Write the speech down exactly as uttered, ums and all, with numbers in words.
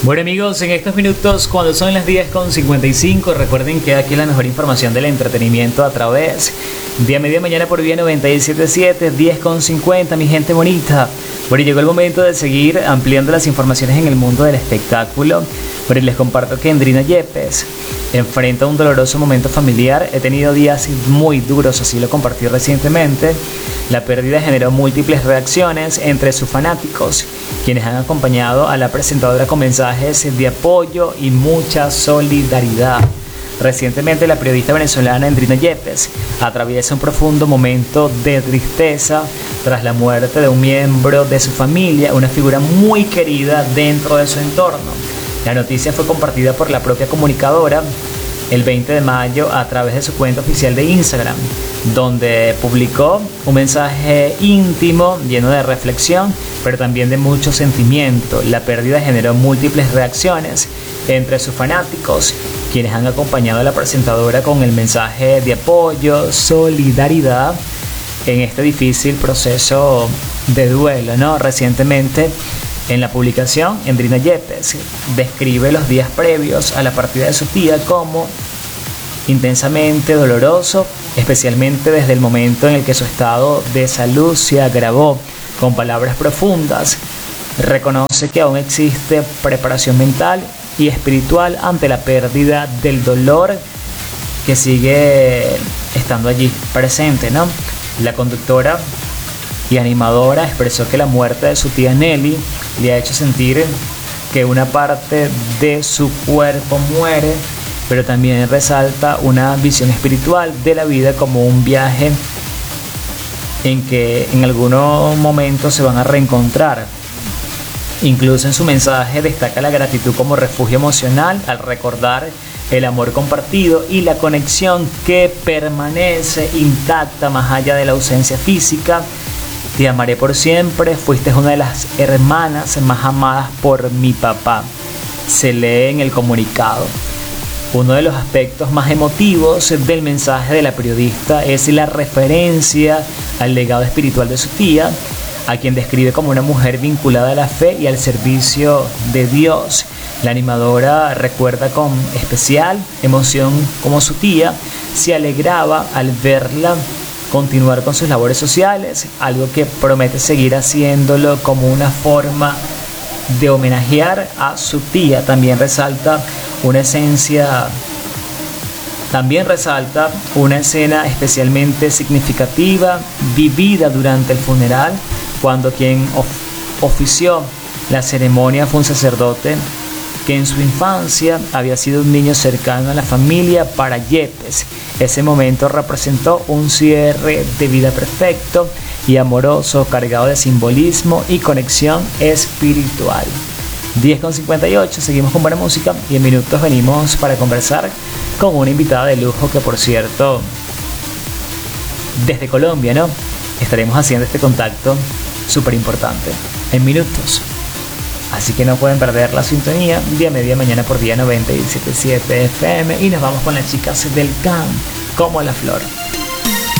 Bueno amigos, en estos minutos cuando son las diez con cincuenta y cinco, recuerden que aquí es la mejor información del entretenimiento a través de A Media Mañana por Vía noventa y siete punto siete, diez con cincuenta, mi gente bonita. Bueno, llegó el momento de seguir ampliando las informaciones en el mundo del espectáculo. Bueno, y les comparto que Andrina Yepes enfrenta un doloroso momento familiar. He tenido días muy duros, así lo compartí recientemente. La pérdida generó múltiples reacciones entre sus fanáticos, quienes han acompañado a la presentadora con mensajes de apoyo y mucha solidaridad. Recientemente, la periodista venezolana Andrina Yepes atraviesa un profundo momento de tristeza tras la muerte de un miembro de su familia, una figura muy querida dentro de su entorno. La noticia fue compartida por la propia comunicadora el veinte de mayo a través de su cuenta oficial de Instagram, donde publicó un mensaje íntimo lleno de reflexión, pero también de mucho sentimiento. La pérdida generó múltiples reacciones entre sus fanáticos, quienes han acompañado a la presentadora con el mensaje de apoyo, solidaridad en este difícil proceso de duelo, ¿no? Recientemente, en la publicación, Andrina Yepes describe los días previos a la partida de su tía como intensamente doloroso, especialmente desde el momento en el que su estado de salud se agravó. Con palabras profundas, reconoce que aún existe preparación mental y espiritual ante la pérdida del dolor que sigue estando allí presente, ¿no? La conductora y animadora expresó que la muerte de su tía Nelly le ha hecho sentir que una parte de su cuerpo muere, pero también resalta una visión espiritual de la vida como un viaje en que en algunos momentos se van a reencontrar. Incluso en su mensaje destaca la gratitud como refugio emocional al recordar el amor compartido y la conexión que permanece intacta más allá de la ausencia física. Te amaré por siempre, fuiste una de las hermanas más amadas por mi papá, se lee en el comunicado. Uno de los aspectos más emotivos del mensaje de la periodista es la referencia al legado espiritual de su tía, a quien describe como una mujer vinculada a la fe y al servicio de Dios. La animadora recuerda con especial emoción cómo su tía se alegraba al verla continuar con sus labores sociales, algo que promete seguir haciéndolo como una forma de homenajear a su tía. También resalta una esencia, también resalta una escena especialmente significativa vivida durante el funeral, cuando quien of- ofició la ceremonia fue un sacerdote que en su infancia había sido un niño cercano a la familia para Yepes. Ese momento representó un cierre de vida perfecto y amoroso, cargado de simbolismo y conexión espiritual. diez con cincuenta y ocho, seguimos con buena música y en minutos venimos para conversar con una invitada de lujo que, por cierto, desde Colombia, ¿no? Estaremos haciendo este contacto súper importante en minutos. Así que no pueden perder la sintonía de A Media Mañana por Día noventa y siete punto siete F M. Y nos vamos con las chicas del C A M, como la flor.